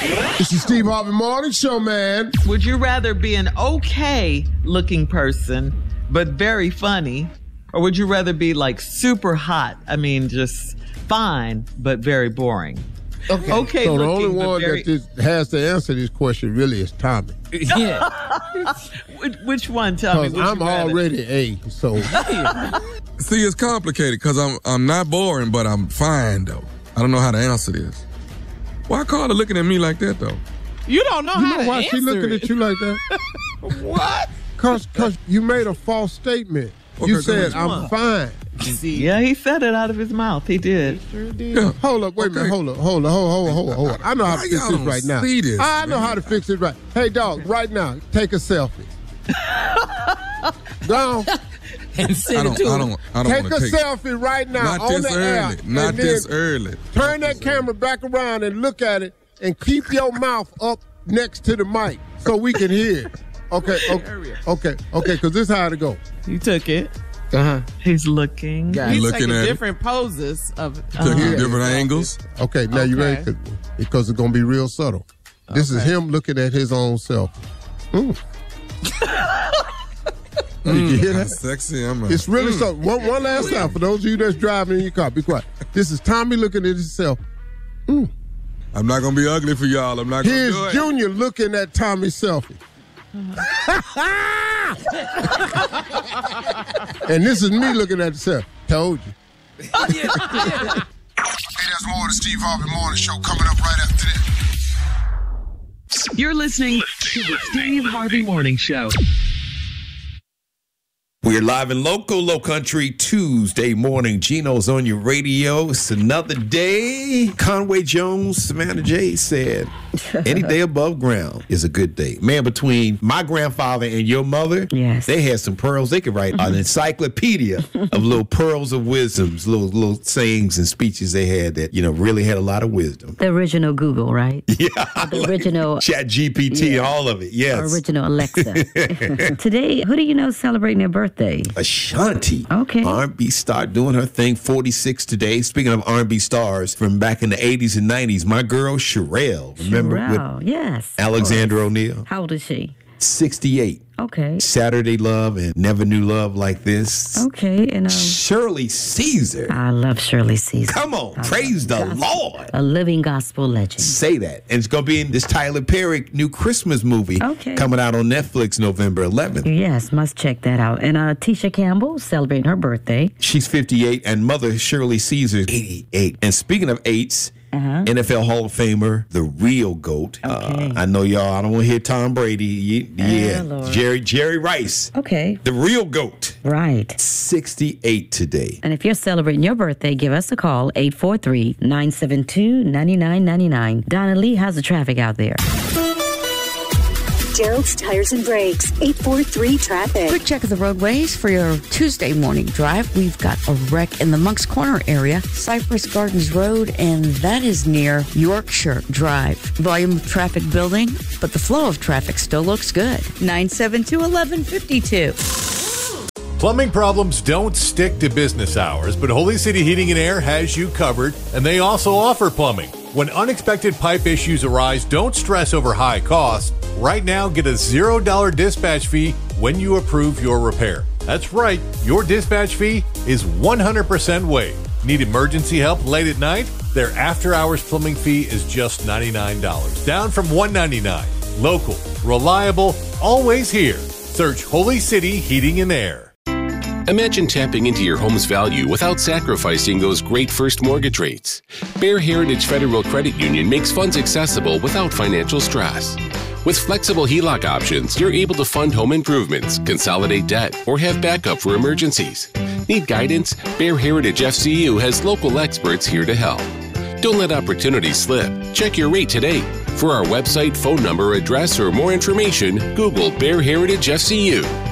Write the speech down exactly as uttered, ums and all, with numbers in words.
It's the Steve Harvey Morning Show, man. Would you rather be an okay-looking person, but very funny, or would you rather be like super hot? I mean, just fine, but very boring. Okay. Okay. So the only one very... that this has to answer this question really is Tommy. Yeah. which, which one? Tell me. Because I'm already A. So. See, it's complicated because I'm I'm not boring, but I'm fine though. I don't know how to answer this. Why Carla looking at me like that though? You don't know you how know to why answer she looking it. at you like that? What? Cause, cause you made a false statement. Okay, you said I'm fine. Yeah, he said it out of his mouth. He did. He sure did. Yeah. Hold up, wait okay. a minute. Hold up, hold up, hold up, hold up, hold up. I know how to fix this right now. This, I know man. how to fix it right. Hey, dog, right now, take a selfie. Go on. And send it to I him. don't, I don't take a take selfie right now not on this the early. air. Not this early. Turn that camera back around and look at it and keep your mouth up next to the mic so we can hear it. Okay, okay, okay, okay, because this is how to go. You took it. Uh-huh. He's looking. He's looking taking at different it. poses of uh-huh. Taking different angles. Okay, now okay. you ready? Because it's going to be real subtle. This okay. is him looking at his own self. Mm. Did you hear that? Sexy. I'm a, it's really mm. something. One, one last time for those of you that's driving in your car. Be quiet. This is Tommy looking at himself. Mm. I'm not going to be ugly for y'all. I'm not going to do it. Here's Junior looking at Tommy's selfie. And this is me looking at myself. Told you. Oh, yeah. Hey, there's more of the Steve Harvey Morning Show coming up right after this. You're listening to the Steve Harvey Morning Show. We're live in Local Low Country Tuesday morning. Gino's on your radio. It's another day. Conway Jones, Savannah J said, any day above ground is a good day. Man, between my grandfather and your mother, yes. they had some pearls. They could write an encyclopedia of little pearls of wisdoms, little little sayings and speeches they had that, you know, really had a lot of wisdom. The original Google, right? Yeah. The original. Chat G P T, yeah. all of it, yes. Original Alexa. Today, who do you know celebrating their birthday? Ashanti. Okay. R and B star doing her thing, forty-six today. Speaking of R and B stars from back in the eighties and nineties, my girl Sherelle. Remember? Sherelle, with yes. Alexander O'Neal. How old is she? sixty-eight. Okay. Saturday Love and Never Knew Love Like This. Okay. And um, Shirley Caesar. I love Shirley Caesar. Come on. I praise the gospel, Lord. A living gospel legend. Say that. And it's going to be in this Tyler Perry new Christmas movie okay. coming out on Netflix November eleventh. Yes, must check that out. And uh, Tisha Campbell celebrating her birthday. She's fifty-eight, and mother Shirley Caesar is eighty-eight. And speaking of eights, Uh-huh. N F L Hall of Famer, the real GOAT. Okay. Uh, I know y'all, I don't want to hear Tom Brady. Yeah, oh, Jerry Jerry Rice. Okay. The real GOAT. Right. sixty-eight today. And if you're celebrating your birthday, give us a call, eight four three, nine seven two, nine nine nine nine. Donna Lee, how's the traffic out there? Gerald's Tires and Brakes, eight four three traffic. Quick check of the roadways for your Tuesday morning drive. We've got a wreck in the Monk's Corner area, Cypress Gardens Road, and that is near Yorkshire Drive. Volume of traffic building, but the flow of traffic still looks good. nine seven two, one one five two. Plumbing problems don't stick to business hours, but Holy City Heating and Air has you covered, and they also offer plumbing. When unexpected pipe issues arise, don't stress over high costs. Right now, get a zero dollar dispatch fee when you approve your repair. That's right, your dispatch fee is one hundred percent waived. Need emergency help late at night? Their after-hours plumbing fee is just ninety-nine dollars, down from one hundred ninety-nine dollars. Local, reliable, always here. Search Holy City Heating and Air. Imagine tapping into your home's value without sacrificing those great first mortgage rates. Bear Heritage Federal Credit Union makes funds accessible without financial stress. With flexible H E L O C options, you're able to fund home improvements, consolidate debt, or have backup for emergencies. Need guidance? Bear Heritage F C U has local experts here to help. Don't let opportunities slip. Check your rate today. For our website, phone number, address, or more information, Google Bear Heritage F C U.